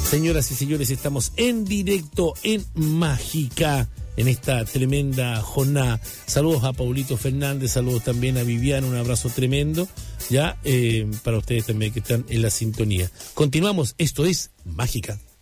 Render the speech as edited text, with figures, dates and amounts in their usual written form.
Señoras y señores, estamos en directo en Mágica, en esta tremenda jornada. Saludos a Paulito Fernández, saludos también a Viviana, un abrazo tremendo, ya para ustedes también que están en la sintonía. Continuamos, esto es Mágica.